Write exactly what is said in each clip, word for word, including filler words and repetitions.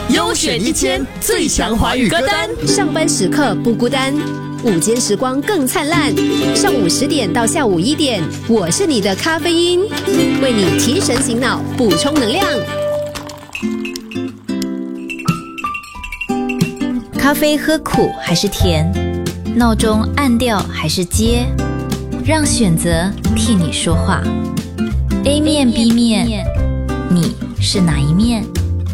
优选一千最强华语歌单， 上班时刻不孤单，午间时光更灿烂。上午十点到下午一点，我是你的咖啡因，为你提神醒脑，补充能量。 咖啡喝苦还是甜？闹钟按掉还是接？让选择替你说话。A 面 B 面，你是哪一面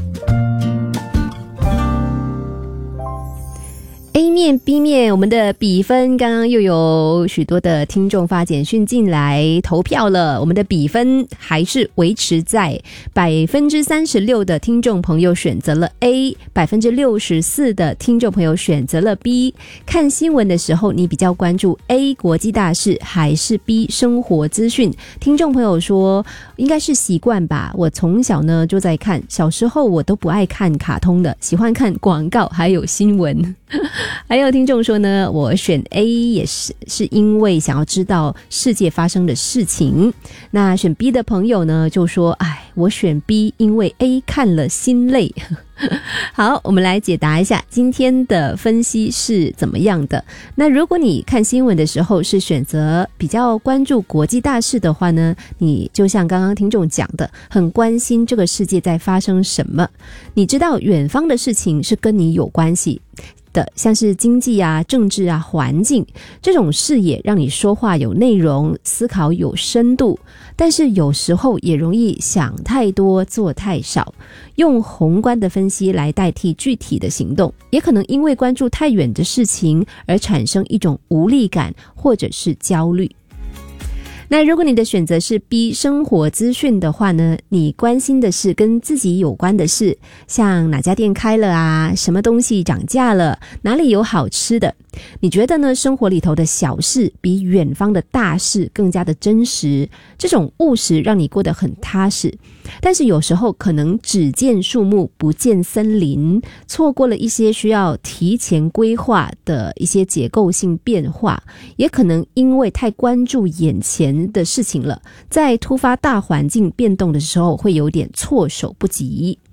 ？A 面 B 面，我们的比分刚刚又有许多的听众发简讯进来投票了，我们的比分还是维持在百分之三十六的听众朋友选择了 A， 百分之六十四的听众朋友选择了 B。看新闻的时候，你比较关注 A 国际大事还是 B 生活资讯？听众朋友说应该是习惯吧，我从小呢就在看，小时候我都不爱看卡通的，喜欢看广告还有新闻。还有听众说呢，我选 A 也是是因为想要知道世界发生的事情。那选 B 的朋友呢就说，哎，我选 B 因为 A 看了心累。好，我们来解答一下今天的分析是怎么样的。那如果你看新闻的时候是选择比较关注国际大事的话呢，你就像刚刚听众讲的，很关心这个世界在发生什么，你知道远方的事情是跟你有关系的，像是经济啊、政治啊、环境，这种视野让你说话有内容，思考有深度。但是有时候也容易想太多，做太少，用宏观的分析来代替具体的行动，也可能因为关注太远的事情而产生一种无力感或者是焦虑。那如果你的选择是 B 生活资讯的话呢，你关心的是跟自己有关的事，像哪家店开了啊，什么东西涨价了，哪里有好吃的。你觉得呢，生活里头的小事比远方的大事更加的真实，这种务实让你过得很踏实。但是有时候可能只见树木不见森林，错过了一些需要提前规划的一些结构性变化，也可能因为太关注眼前的事情了，在突发大环境变动的时候会有点措手不及。